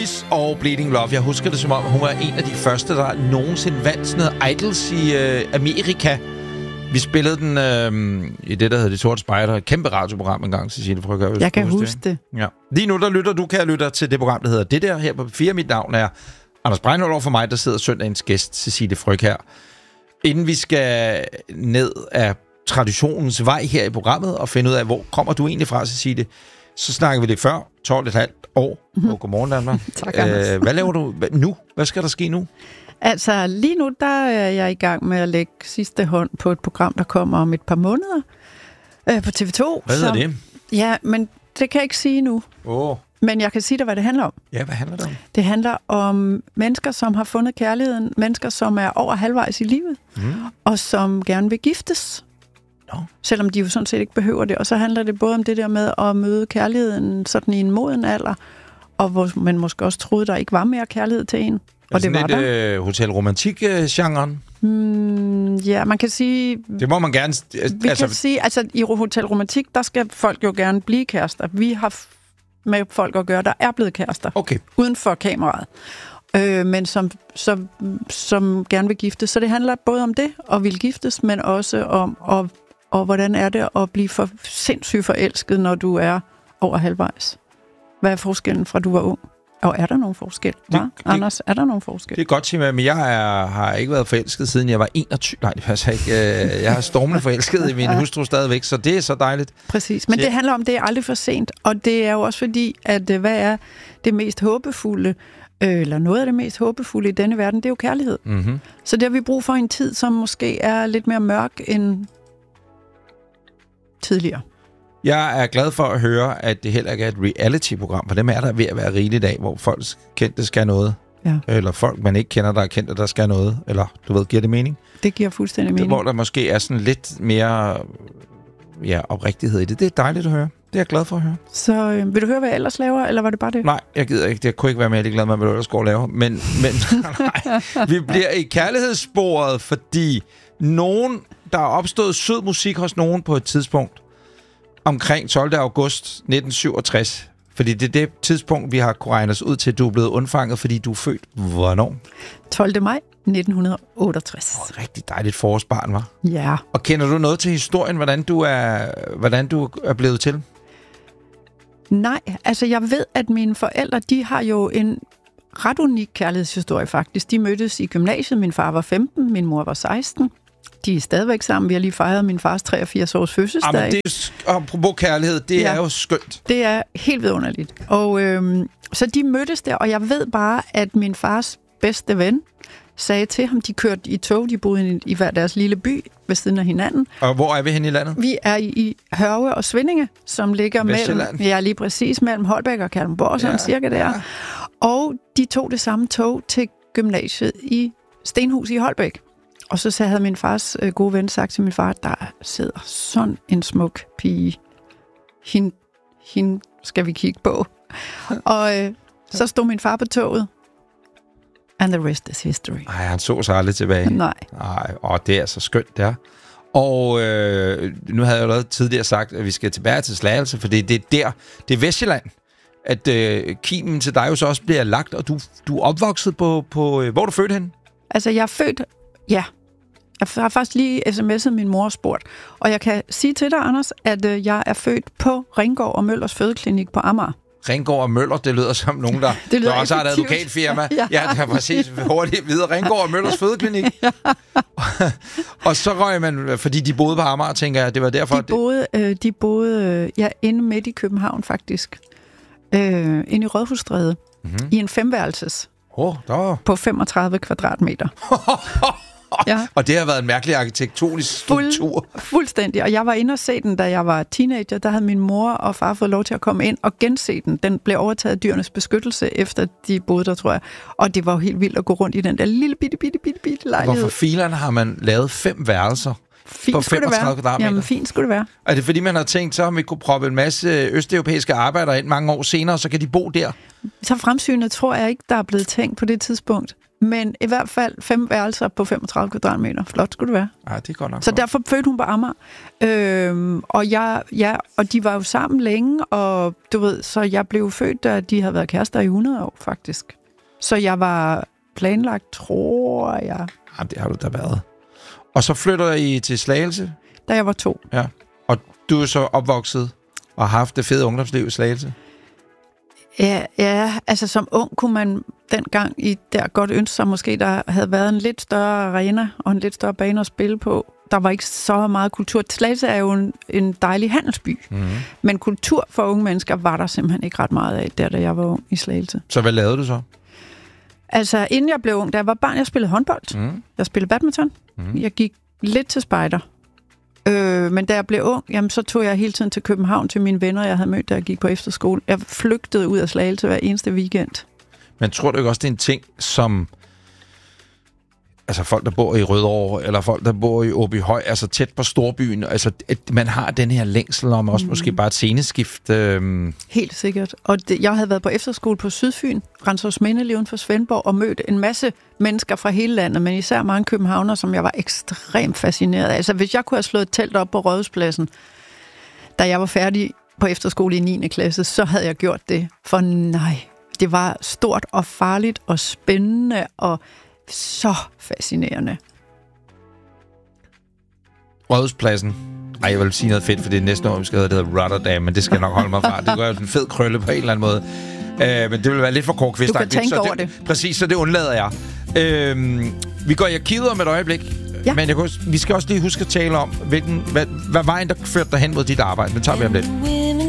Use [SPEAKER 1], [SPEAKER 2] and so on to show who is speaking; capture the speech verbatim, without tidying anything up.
[SPEAKER 1] Og Bleeding Love. Jeg husker det som om, hun var en af de første, der nogensinde vandt sådan noget Idols i øh, Amerika. Vi spillede den øh, i det, der hedder Det Sorte Spejder. Et kæmpe radioprogram engang, Cecilie Frøkjær.
[SPEAKER 2] Jeg kan huske det.
[SPEAKER 1] det. Ja. Lige nu, der lytter du, kan jeg lytte til det program, der hedder Det Der her på fire. Mit navn er Anders Breinholt, over for mig, der sidder søndagens gæst, Cecilie Frøkjær. Inden vi skal ned af traditionens vej her i programmet og finde ud af, hvor kommer du egentlig fra, Cecilie, så snakker vi det før, tolv komma fem år. Mm-hmm. Og godmorgen, Danmark.
[SPEAKER 2] Tak, Anders.
[SPEAKER 1] Æh, hvad laver du nu? Hvad skal der ske nu?
[SPEAKER 2] Altså, lige nu, der er jeg i gang med at lægge sidste hånd på et program, der kommer om et par måneder øh, på T V to.
[SPEAKER 1] Hvad hedder det?
[SPEAKER 2] Ja, men det kan jeg ikke sige nu.
[SPEAKER 1] Åh. Oh.
[SPEAKER 2] Men jeg kan sige dig, hvad det handler om.
[SPEAKER 1] Ja, hvad handler det om?
[SPEAKER 2] Det handler om mennesker, som har fundet kærligheden. Mennesker, som er over halvvejs i livet. Mm. Og som gerne vil giftes. No. Selvom de jo sådan set ikke behøver det. Og så handler det både om det der med at møde kærligheden sådan i en moden alder, og hvor man måske også troede, der ikke var mere kærlighed til en. Og det var
[SPEAKER 1] der. Er øh, hotelromantik-genren?
[SPEAKER 2] Mm, ja, man kan sige...
[SPEAKER 1] Det må man gerne...
[SPEAKER 2] Vi altså, kan sige, altså i hotelromantik, der skal folk jo gerne blive kærester. Vi har med folk at gøre, der er blevet kærester.
[SPEAKER 1] Okay.
[SPEAKER 2] Uden for kameraet. Øh, men som, som, som gerne vil giftes. Så det handler både om det, at vil giftes, men også om, og, og hvordan er det at blive for sindssygt forelsket, når du er over halvvejs. Hvad er forskellen fra du var ung? Og er der nogen forskel? Hva? Det, det, Anders, er der nogen forskel?
[SPEAKER 1] Det er godt, Tim, men jeg er, har ikke været forelsket, siden jeg var enogtyve. Nej, det passer ikke. Jeg har stormende forelsket i min hustru stadigvæk, så det er så dejligt.
[SPEAKER 2] Præcis, men så det handler om, det er aldrig for sent. Og det er jo også fordi, at hvad er det mest håbefulde, eller noget af det mest håbefulde i denne verden, det er jo kærlighed. Mm-hmm. Så det har vi brug for en tid, som måske er lidt mere mørk end tidligere.
[SPEAKER 1] Jeg er glad for at høre, at det heller ikke er et reality-program, for dem er der ved at være rigeligt af, hvor folk kendte skal noget. Ja. Eller folk, man ikke kender, der er kendte, der skal noget. Eller, du ved, giver det mening?
[SPEAKER 2] Det giver fuldstændig mening.
[SPEAKER 1] Hvor der måske er sådan lidt mere ja, oprigtighed i det. Det er dejligt at høre. Det er jeg glad for at høre.
[SPEAKER 2] Så øh, vil du høre, hvad jeg ellers laver, eller var det bare det?
[SPEAKER 1] Nej, jeg gider ikke. Jeg kunne ikke være mere glad med, hvad du ellers går og laver. Men, men nej, vi bliver i kærlighedssporet, fordi nogen, der er opstået sød musik hos nogen på et tidspunkt, omkring tolvte august nitten syvogtres. Fordi det er det tidspunkt, vi har kunnet regne os ud til, at du er blevet undfanget, fordi du er født hvornår?
[SPEAKER 2] tolvte maj nitten otteogtres.
[SPEAKER 1] Oh, rigtig dejligt forårsbarn, var.
[SPEAKER 2] Ja.
[SPEAKER 1] Og kender du noget til historien, hvordan du er, hvordan du er blevet til?
[SPEAKER 2] Nej, altså jeg ved, at mine forældre, de har jo en ret unik kærlighedshistorie faktisk. De mødtes i gymnasiet. Min far var femten, min mor var seksten. De er stadigvæk sammen. Vi har lige fejret min fars treogfirs års fødselsdag.
[SPEAKER 1] Jamen, det er, apropos kærlighed, det ja, er jo skønt.
[SPEAKER 2] Det er helt vidunderligt. Og øhm, så de mødtes der, og jeg ved bare, at min fars bedste ven sagde til ham, de kørte i tog, de boede i, i hver deres lille by ved siden af hinanden.
[SPEAKER 1] Og hvor er vi henne i landet?
[SPEAKER 2] Vi er i, i Hørve og Svindinge, som ligger mellem, ja, lige præcis mellem Holbæk og Kalundborg, sådan ja, cirka der. Ja. Og de tog det samme tog til gymnasiet i Stenhus i Holbæk. Og så havde min fars øh, gode ven sagt til min far, der sidder sådan en smuk pige. Hende, hende skal vi kigge på. Og øh, så stod min far på toget. And the rest is history.
[SPEAKER 1] Ej, han så sig aldrig tilbage.
[SPEAKER 2] Nej.
[SPEAKER 1] Ej, åh, det er så skønt, det er. Og øh, nu havde jeg jo tidligere sagt, at vi skal tilbage til Slagelse, for det er der, det er Vestjylland, at øh, kimen til dig jo så også bliver lagt, og du, du er opvokset på, på øh, hvor er du født henne?
[SPEAKER 2] Altså, jeg er født, ja. Jeg har faktisk lige sms'et min mor og spurgt. Og jeg kan sige til dig, Anders, at øh, jeg er født på Ringgård og Møllers Fødeklinik på Amager.
[SPEAKER 1] Ringgård og Møller, det lyder som nogen, der,
[SPEAKER 2] der
[SPEAKER 1] også har et advokatfirma. Ja, ja, det kan præcis hurtigt videre. Ringgård og Møllers Fødeklinik. Ja. Og så røg man, fordi de boede på Amager, tænker jeg, det var derfor...
[SPEAKER 2] De boede, øh, de boede øh, ja, inde midt i København, faktisk. Øh, inde i Rådhusstræde. Mm-hmm. I en femværelses.
[SPEAKER 1] Oh, der.
[SPEAKER 2] På femogtredive kvadratmeter. Ja.
[SPEAKER 1] Og det har været en mærkelig arkitektonisk struktur.
[SPEAKER 2] Fuld, fuldstændig. Og jeg var inde og se den, da jeg var teenager. Der havde min mor og far fået lov til at komme ind og gense den. Den blev overtaget af Dyrenes Beskyttelse, efter de boede der, tror jeg. Og det var jo helt vildt at gå rundt i den der lille bitte, bitte, bitte, bitte lejlighed.
[SPEAKER 1] Hvorfor filerne har man lavet fem værelser
[SPEAKER 2] Fint
[SPEAKER 1] på
[SPEAKER 2] skulle det være.
[SPEAKER 1] kvadratmeter.
[SPEAKER 2] Jamen, fint skulle det være.
[SPEAKER 1] Er det fordi, man har tænkt, så har vi kunne proppe en masse østeuropæiske arbejdere ind mange år senere, så kan de bo der?
[SPEAKER 2] Så fremsynet tror jeg ikke, der er blevet tænkt på det tidspunkt. Men i hvert fald fem værelser på femogtredive kvadratmeter. Flot skulle det være.
[SPEAKER 1] Ja, det er godt nok.
[SPEAKER 2] Så derfor fødte hun på Amager. Øhm, og, jeg, ja, og de var jo sammen længe, og du ved, så jeg blev født, da de havde været kærester i hundrede år, faktisk. Så jeg var planlagt, tror jeg.
[SPEAKER 1] Ja, det har du da været. Og så flytter I til Slagelse?
[SPEAKER 2] Da jeg var to.
[SPEAKER 1] Ja. Og du er så opvokset og har haft det fede ungdomsliv i Slagelse?
[SPEAKER 2] Ja, ja, altså som ung kunne man dengang i der godt ønske sig måske, der havde været en lidt større arena og en lidt større bane at spille på. Der var ikke så meget kultur. Slagelse er jo en, en dejlig handelsby, mm-hmm. men kultur for unge mennesker var der simpelthen ikke ret meget af, der da jeg var ung i Slagelse.
[SPEAKER 1] Så hvad lavede du så?
[SPEAKER 2] Altså, inden jeg blev ung, da jeg var barn, jeg spillede håndbold. Mm. Jeg spillede badminton. Mm. Jeg gik lidt til spejder. Øh, men da jeg blev ung, jamen, så tog jeg hele tiden til København til mine venner, jeg havde mødt, da jeg gik på efterskole. Jeg flygtede ud af Slagelse hver eneste weekend. Men
[SPEAKER 1] tror du ikke også, det er en ting, som altså folk, der bor i Rødovre, eller folk, der bor i Åbyhøj, altså tæt på storbyen, altså at man har den her længsel om også mm. måske bare et sceneskift? Øhm.
[SPEAKER 2] Helt sikkert. Og det, jeg havde været på efterskole på Sydfyn, Rensåsminde lige uden for Svendborg, og mødt en masse mennesker fra hele landet, men især mange københavnere, som jeg var ekstremt fascineret af. Altså hvis jeg kunne have slået et telt op på Rådhuspladsen, da jeg var færdig på efterskole i niende klasse, så havde jeg gjort det. For nej, det var stort og farligt og spændende og så fascinerende.
[SPEAKER 1] Rådhuspladsen. Ej, jeg vil sige noget fedt, for det er næste år, vi skal hedde, det hedder Rotterdam, men det skal jeg nok holde mig fra. Det gør jo en fed krølle på en eller anden måde. Uh, men det vil være lidt for korkvist.
[SPEAKER 2] Du kan tænke
[SPEAKER 1] så
[SPEAKER 2] over
[SPEAKER 1] det,
[SPEAKER 2] det.
[SPEAKER 1] Præcis, så det undlader jeg. Uh, vi går i arkivet om et øjeblik, ja. Men jeg kan, vi skal også lige huske at tale om, hvilken, hvad, hvad vejen, der førte dig hen mod dit arbejde. Det tager vi om lidt.